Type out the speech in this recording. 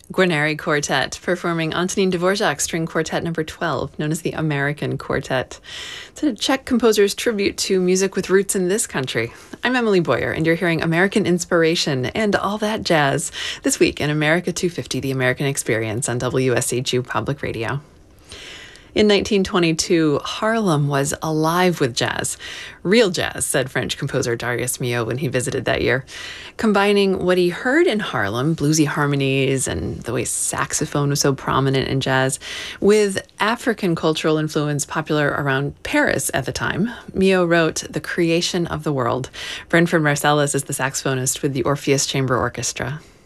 Guarneri Quartet, performing Antonin Dvorak's String Quartet number 12, known as the American Quartet. It's a Czech composer's tribute to music with roots in this country. I'm Emily Boyer, and you're hearing American Inspiration and all that jazz this week in America 250, The American Experience on WSHU Public Radio. In 1922, Harlem was alive with jazz. Real jazz, said French composer Darius Milhaud when he visited that year. Combining what he heard in Harlem, bluesy harmonies and the way saxophone was so prominent in jazz, with African cultural influence popular around Paris at the time, Milhaud wrote The Creation of the World. Brentford Marsalis is the saxophonist with the Orpheus Chamber Orchestra.